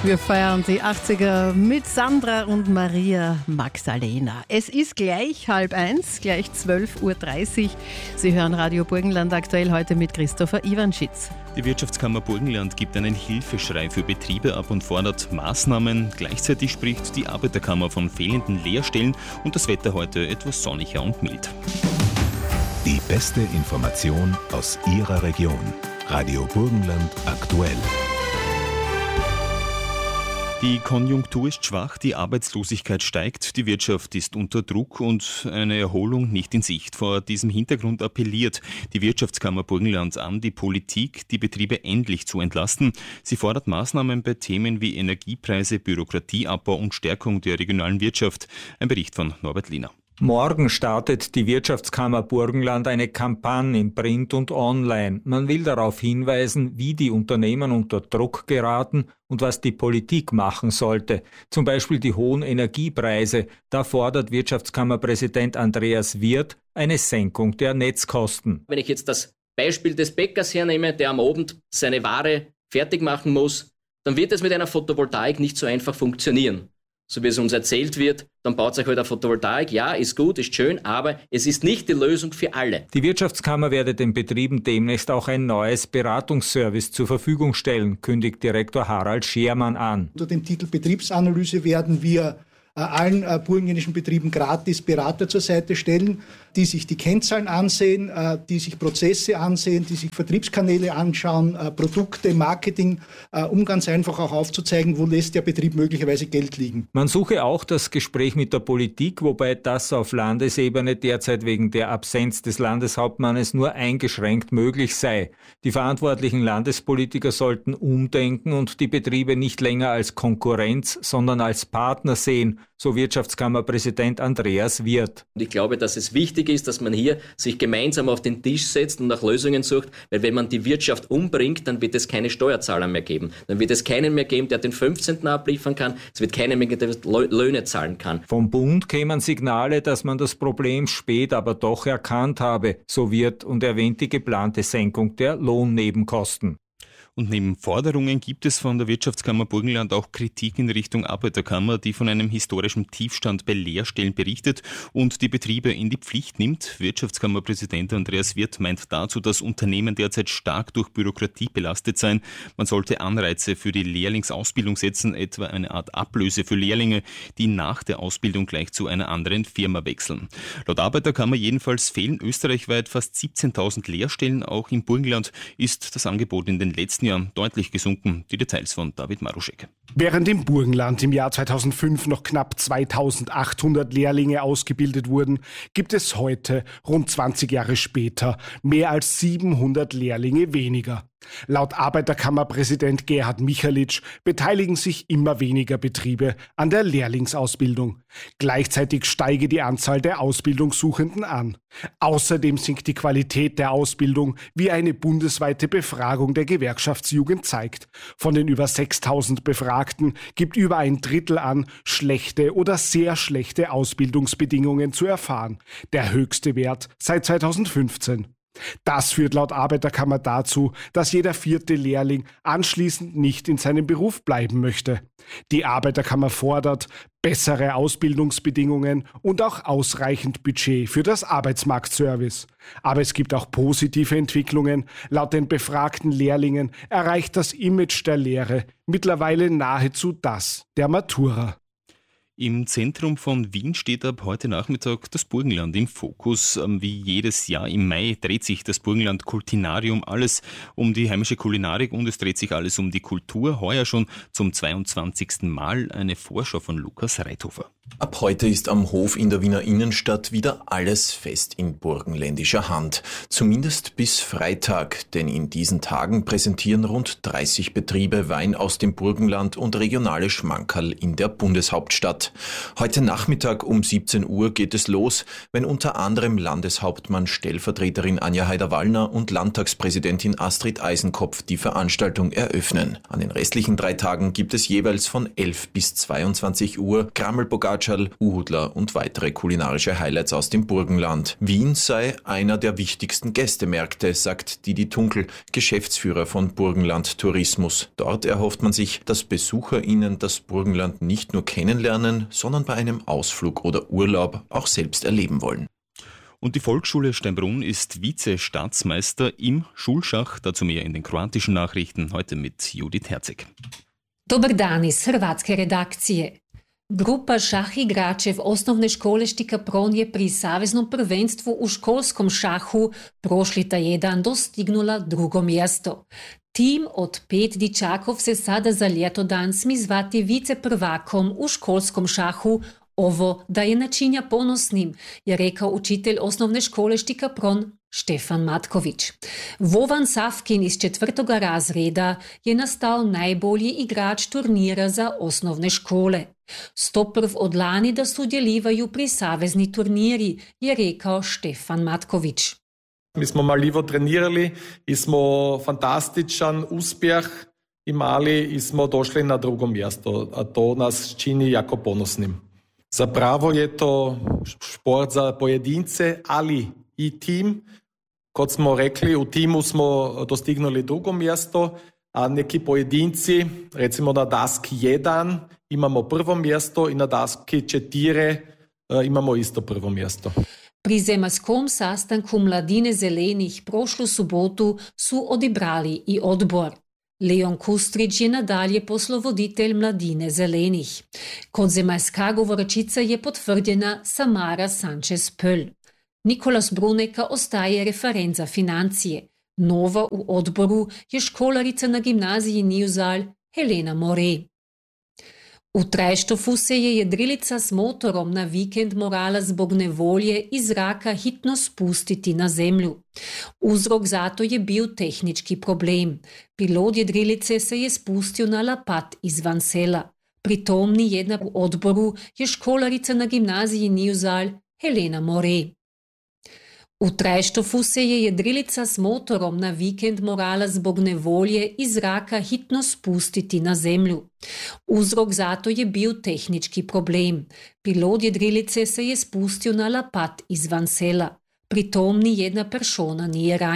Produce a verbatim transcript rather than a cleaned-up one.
Wir feiern die achtziger mit Sandra und Maria Magdalena. Es ist gleich halb eins, gleich zwölf Uhr dreißig. Sie hören Radio Burgenland aktuell heute mit Christopher Iwanschitz. Die Wirtschaftskammer Burgenland gibt einen Hilfeschrei für Betriebe ab und fordert Maßnahmen. Gleichzeitig spricht die Arbeiterkammer von fehlenden Lehrstellen und das Wetter heute etwas sonniger und mild. Die beste Information aus Ihrer Region. Radio Burgenland aktuell. Die Konjunktur ist schwach, die Arbeitslosigkeit steigt, die Wirtschaft ist unter Druck und eine Erholung nicht in Sicht. Vor diesem Hintergrund appelliert die Wirtschaftskammer Burgenland an die Politik, die Betriebe endlich zu entlasten. Sie fordert Maßnahmen bei Themen wie Energiepreise, Bürokratieabbau und Stärkung der regionalen Wirtschaft. Ein Bericht von Norbert Liener. Morgen startet die Wirtschaftskammer Burgenland eine Kampagne in Print und Online. Man will darauf hinweisen, wie die Unternehmen unter Druck geraten und was die Politik machen sollte. Zum Beispiel die hohen Energiepreise. Da fordert Wirtschaftskammerpräsident Andreas Wirth eine Senkung der Netzkosten. Wenn ich jetzt das Beispiel des Bäckers hernehme, der am Abend seine Ware fertig machen muss, dann wird es mit einer Photovoltaik nicht so einfach funktionieren. So wie es uns erzählt wird, dann baut sich halt eine Photovoltaik. Ja, ist gut, ist schön, aber es ist nicht die Lösung für alle. Die Wirtschaftskammer werde den Betrieben demnächst auch ein neues Beratungsservice zur Verfügung stellen, kündigt Direktor Harald Schermann an. Unter dem Titel Betriebsanalyse werden wir äh, allen äh, burgenländischen Betrieben gratis Berater zur Seite stellen, die sich die Kennzahlen ansehen, äh, die sich Prozesse ansehen, die sich Vertriebskanäle anschauen, äh, Produkte, Marketing, äh, um ganz einfach auch aufzuzeigen, wo lässt der Betrieb möglicherweise Geld liegen. Man suche auch das Gespräch mit der Politik, wobei das auf Landesebene derzeit wegen der Absenz des Landeshauptmannes nur eingeschränkt möglich sei. Die verantwortlichen Landespolitiker sollten umdenken und die Betriebe nicht länger als Konkurrenz, sondern als Partner sehen, so Wirtschaftskammerpräsident Andreas Wirth. Und ich glaube, dass es wichtig ist, dass man hier sich gemeinsam auf den Tisch setzt und nach Lösungen sucht, weil wenn man die Wirtschaft umbringt, dann wird es keine Steuerzahler mehr geben. Dann wird es keinen mehr geben, der den fünfzehnten abliefern kann. Es wird keinen mehr geben, der Löhne zahlen kann. Vom Bund kämen Signale, dass man das Problem spät aber doch erkannt habe, so Wirth und erwähnt die geplante Senkung der Lohnnebenkosten. Und neben Forderungen gibt es von der Wirtschaftskammer Burgenland auch Kritik in Richtung Arbeiterkammer, die von einem historischen Tiefstand bei Lehrstellen berichtet und die Betriebe in die Pflicht nimmt. Wirtschaftskammerpräsident Andreas Wirth meint dazu, dass Unternehmen derzeit stark durch Bürokratie belastet seien. Man sollte Anreize für die Lehrlingsausbildung setzen, etwa eine Art Ablöse für Lehrlinge, die nach der Ausbildung gleich zu einer anderen Firma wechseln. Laut Arbeiterkammer jedenfalls fehlen österreichweit fast siebzehntausend Lehrstellen. Auch im Burgenland ist das Angebot in den letzten Jahr deutlich gesunken. Die Details von David Maruschek. Während im Burgenland im Jahr zweitausendfünf noch knapp zweitausendachthundert Lehrlinge ausgebildet wurden, gibt es heute, rund zwanzig Jahre später, mehr als siebenhundert Lehrlinge weniger. Laut Arbeiterkammerpräsident Gerhard Michalitsch beteiligen sich immer weniger Betriebe an der Lehrlingsausbildung. Gleichzeitig steige die Anzahl der Ausbildungssuchenden an. Außerdem sinkt die Qualität der Ausbildung, wie eine bundesweite Befragung der Gewerkschaftsjugend zeigt. Von den über sechstausend Befragten gibt über ein Drittel an, schlechte oder sehr schlechte Ausbildungsbedingungen zu erfahren. Der höchste Wert seit zweitausendfünfzehn. Das führt laut Arbeiterkammer dazu, dass jeder vierte Lehrling anschließend nicht in seinem Beruf bleiben möchte. Die Arbeiterkammer fordert bessere Ausbildungsbedingungen und auch ausreichend Budget für das Arbeitsmarktservice. Aber es gibt auch positive Entwicklungen. Laut den befragten Lehrlingen erreicht das Image der Lehre mittlerweile nahezu das der Matura. Im Zentrum von Wien steht ab heute Nachmittag das Burgenland im Fokus. Wie jedes Jahr im Mai dreht sich das Burgenland Kultinarium alles um die heimische Kulinarik und es dreht sich alles um die Kultur. Heuer schon zum zweiundzwanzigsten Mal eine Vorschau von Lukas Reithofer. Ab heute ist am Hof in der Wiener Innenstadt wieder alles fest in burgenländischer Hand. Zumindest bis Freitag, denn in diesen Tagen präsentieren rund dreißig Betriebe Wein aus dem Burgenland und regionale Schmankerl in der Bundeshauptstadt. Heute Nachmittag um siebzehn Uhr geht es los, wenn unter anderem Landeshauptmann Stellvertreterin Anja Haider-Wallner und Landtagspräsidentin Astrid Eisenkopf die Veranstaltung eröffnen. An den restlichen drei Tagen gibt es jeweils von elf bis zweiundzwanzig Uhr Krammelprogramm Gagatschal, Uhudler und weitere kulinarische Highlights aus dem Burgenland. Wien sei einer der wichtigsten Gästemärkte, sagt Didi Tunkel, Geschäftsführer von Burgenland Tourismus. Dort erhofft man sich, dass BesucherInnen das Burgenland nicht nur kennenlernen, sondern bei einem Ausflug oder Urlaub auch selbst erleben wollen. Und die Volksschule Steinbrunn ist Vize-Staatsmeister im Schulschach. Dazu mehr in den kroatischen Nachrichten. Heute mit Judith Herzeg. Dobar dan iz hrvatske redakcije. Grupa šah igračev osnovne škole Štikapron je pri Saveznom prvenstvu u školskom šahu prošli tjedan dostignula drugo mjesto. Tim od pet dičakov se sada za ljeto-dan smi zvati viceprvakom u školskom šahu. Ovo da je načinja ponosnim, je rekao učitelj osnovne škole Štikapron Štefan Matković. Vovan Savkin iz četvrtoga razreda je nastal najbolji igrač turnira za osnovne škole. Stoprv od lani da sudjelivaju pri savezni turniri, je rekao Štefan Matković. Mi smo marljivo trenirali i smo fantastičan uspjeh imali i smo došli na drugo mjesto, a to nas čini jako ponosnim. Zapravo je to šport za pojedince, ali i tim. Kot smo rekli, u timu smo dostignuli drugo mjesto, a neki pojedinci, recimo na daski jedan, imamo prvo mjesto i na daski četiri imamo isto prvo mjesto. Pri zemaljskom sastanku Mladine Zelenih prošlu subotu su odibrali i odbor. Leon Kustrić je nadalje poslovoditelj Mladine Zelenih. Kot zemaljska govorečica je potvrdjena Samara Sanchez-Pöll. Nikolas Bruneka ostaje referent za financije. Nova u odboru je školarica na gimnaziji Nijuzal Helena More. U Trajštofu se je jedrilica s motorom na vikend morala zbog nevolje iz zraka hitno spustiti na zemlju. Uzrok zato je bil tehnički problem. Pilot jedrilice se je spustil na lapat izvan sela. Pri tom ni jedna u odboru je školarica na gimnaziji Nijuzal Helena More. U Trajštofu se je jedrilica s motorom na vikend morala zbog nevolje iz zraka hitno spustiti na zemlju. Uzrok zato je bil tehnički problem. Pilot jedrilice se je spustil na lapat izvan sela. Pri tom ni jedna persona nije ranjena.